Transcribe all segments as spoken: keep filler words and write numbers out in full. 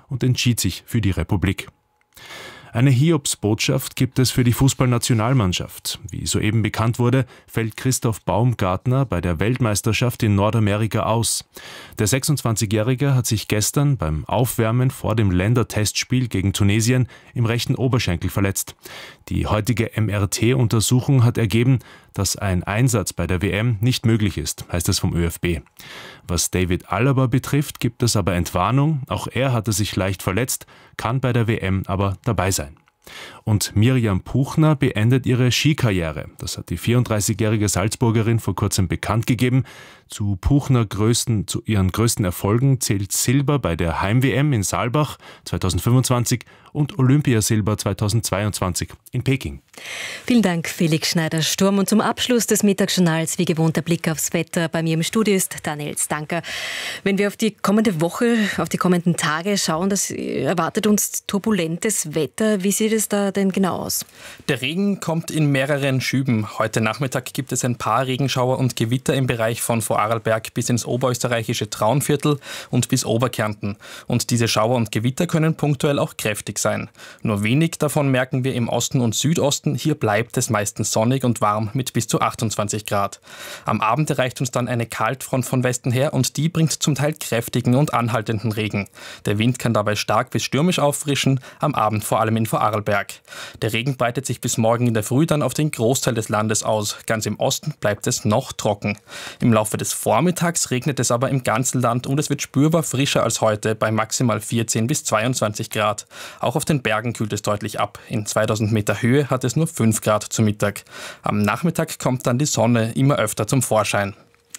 und entschied sich für die Republik. Eine Hiobsbotschaft gibt es für die Fußballnationalmannschaft. Wie soeben bekannt wurde, fällt Christoph Baumgartner bei der Weltmeisterschaft in Nordamerika aus. Der sechsundzwanzigjährige hat sich gestern beim Aufwärmen vor dem Ländertestspiel gegen Tunesien im rechten Oberschenkel verletzt. Die heutige M R T-Untersuchung hat ergeben, dass ein Einsatz bei der W M nicht möglich ist, heißt es vom ÖFB. Was David Alaba betrifft, gibt es aber Entwarnung. Auch er hatte sich leicht verletzt, kann bei der W M aber dabei sein. Und Mirjam Puchner beendet ihre Skikarriere. Das hat die vierunddreißigjährige Salzburgerin vor kurzem bekannt gegeben. Zu Puchner größten, zu ihren größten Erfolgen zählt Silber bei der Heim-W M in Saalbach zweitausendfünfundzwanzig und Olympiasilber zweitausendzweiundzwanzig in Peking. Vielen Dank, Felix Schneider-Sturm. Und zum Abschluss des Mittagsjournals, wie gewohnt, der Blick aufs Wetter. Bei mir im Studio ist Daniel Stanker. Wenn wir auf die kommende Woche, auf die kommenden Tage schauen, das erwartet uns turbulentes Wetter. Wie sieht es da denn genau aus? Der Regen kommt in mehreren Schüben. Heute Nachmittag gibt es ein paar Regenschauer und Gewitter im Bereich von Vorarlberg bis ins oberösterreichische Traunviertel und bis Oberkärnten. Und diese Schauer und Gewitter können punktuell auch kräftig sein. Nur wenig davon merken wir im Osten und Südosten. Hier bleibt es meistens sonnig und warm mit bis zu achtundzwanzig Grad. Am Abend erreicht uns dann eine Kaltfront von Westen her und die bringt zum Teil kräftigen und anhaltenden Regen. Der Wind kann dabei stark bis stürmisch auffrischen, am Abend vor allem in Vorarlberg. Der Regen breitet sich bis morgen in der Früh dann auf den Großteil des Landes aus. Ganz im Osten bleibt es noch trocken. Im Laufe des Vormittags regnet es aber im ganzen Land und es wird spürbar frischer als heute bei maximal vierzehn bis zweiundzwanzig Grad. Auch auf den Bergen kühlt es deutlich ab. In zweitausend Meter Höhe hat es nur fünf Grad zu Mittag. Am Nachmittag kommt dann die Sonne immer öfter zum Vorschein.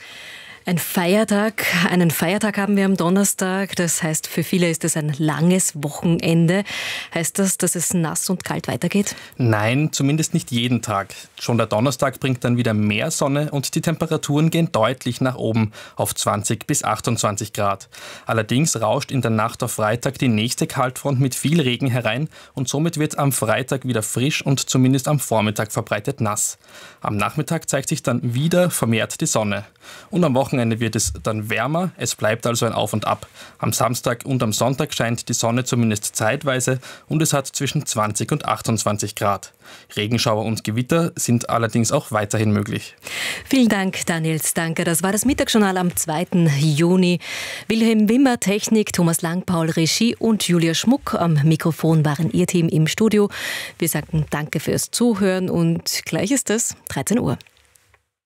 Ein Feiertag, einen Feiertag haben wir am Donnerstag. Das heißt, für viele ist es ein langes Wochenende. Heißt das, dass es nass und kalt weitergeht? Nein, zumindest nicht jeden Tag. Schon der Donnerstag bringt dann wieder mehr Sonne und die Temperaturen gehen deutlich nach oben auf zwanzig bis achtundzwanzig Grad. Allerdings rauscht in der Nacht auf Freitag die nächste Kaltfront mit viel Regen herein und somit wird am Freitag wieder frisch und zumindest am Vormittag verbreitet nass. Am Nachmittag zeigt sich dann wieder vermehrt die Sonne. Und am Wochenende wird es dann wärmer, es bleibt also ein Auf und Ab. Am Samstag und am Sonntag scheint die Sonne zumindest zeitweise und es hat zwischen zwanzig und achtundzwanzig Grad. Regenschauer und Gewitter sind allerdings auch weiterhin möglich. Vielen Dank, Daniel Stanker. Das war das Mittagsjournal am zweiten Juni. Wilhelm Wimmer, Technik, Thomas Langpaul, Regie und Julia Schmuck am Mikrofon waren Ihr Team im Studio. Wir sagen Danke fürs Zuhören und gleich ist es dreizehn Uhr.